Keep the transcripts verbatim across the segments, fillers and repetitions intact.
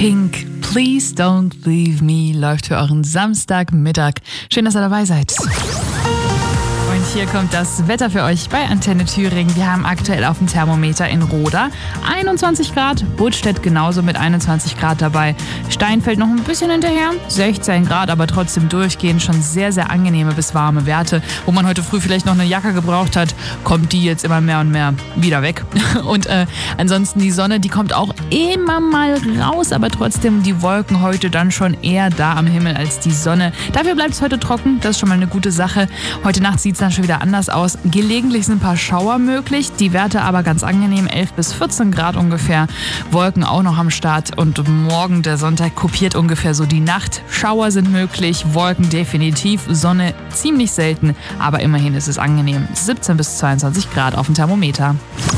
Pink, Please Don't Leave Me läuft für euren Samstagmittag. Schön, dass ihr dabei seid. Und hier kommt das Wetter für euch bei Antenne Thüringen. Wir haben aktuell auf dem Thermometer in Roda einundzwanzig Grad, Budstedt genauso mit einundzwanzig Grad dabei. Steinfeld noch ein bisschen hinterher, sechzehn Grad, aber trotzdem durchgehend schon sehr, sehr angenehme bis warme Werte. Wo man heute früh vielleicht noch eine Jacke gebraucht hat, kommt die jetzt immer mehr und mehr wieder weg. Und äh, ansonsten die Sonne, die kommt auch immer mal raus, aber trotzdem die Wolken heute dann schon eher da am Himmel als die Sonne. Dafür bleibt es heute trocken, das ist schon mal eine gute Sache. Heute Nacht sieht es dann schon wieder anders aus. Gelegentlich sind ein paar Schauer möglich, die Werte aber ganz angenehm, elf bis vierzehn Grad ungefähr. Wolken auch noch am Start und morgen, der Sonntag, kopiert ungefähr so die Nacht. Schauer sind möglich, Wolken definitiv, Sonne ziemlich selten, aber immerhin ist es angenehm. siebzehn bis zweiundzwanzig Grad auf dem Thermometer.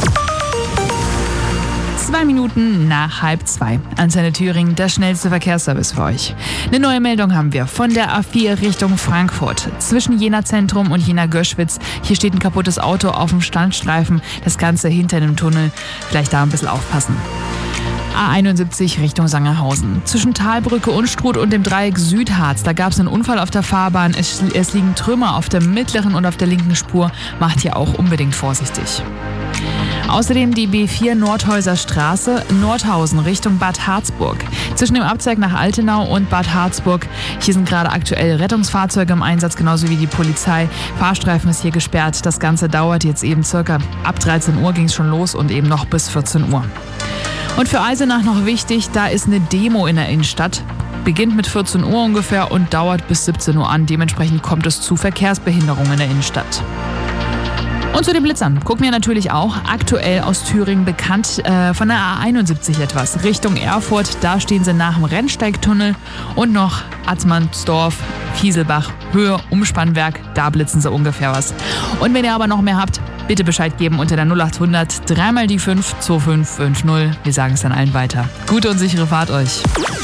Zwei Minuten nach halb zwei. Antenne Thüringen, der schnellste Verkehrsservice für euch. Eine neue Meldung haben wir von der A vier Richtung Frankfurt. Zwischen Jena Zentrum und Jena Göschwitz. Hier steht ein kaputtes Auto auf dem Standstreifen. Das Ganze hinter dem Tunnel. Vielleicht da ein bisschen aufpassen. A einundsiebzig Richtung Sangerhausen. Zwischen Talbrücke, Unstrut und dem Dreieck Südharz, da gab es einen Unfall auf der Fahrbahn. Es, es liegen Trümmer auf der mittleren und auf der linken Spur. Macht hier auch unbedingt vorsichtig. Außerdem die B vier Nordhäuser Straße, Nordhausen Richtung Bad Harzburg. Zwischen dem Abzweig nach Altenau und Bad Harzburg. Hier sind gerade aktuell Rettungsfahrzeuge im Einsatz, genauso wie die Polizei. Fahrstreifen ist hier gesperrt. Das Ganze dauert jetzt eben circa ab dreizehn Uhr ging es schon los und eben noch bis vierzehn Uhr. Und für Eisenach noch wichtig, da ist eine Demo in der Innenstadt. Beginnt mit vierzehn Uhr ungefähr und dauert bis siebzehn Uhr an. Dementsprechend kommt es zu Verkehrsbehinderungen in der Innenstadt. Und zu den Blitzern gucken wir natürlich auch aktuell aus Thüringen bekannt äh, von der A einundsiebzig etwas. Richtung Erfurt, da stehen sie nach dem Rennsteigtunnel und noch Atzmannsdorf, Kieselbach, Höhe, Umspannwerk, da blitzen sie ungefähr was. Und wenn ihr aber noch mehr habt, bitte Bescheid geben unter der null acht hundert drei mal die fünf zwei fünf fünf null. Wir sagen es dann allen weiter. Gute und sichere Fahrt euch.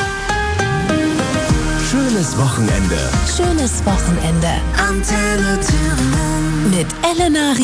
Schönes Wochenende. Schönes Wochenende. Antenne Thüringen. Mit Elena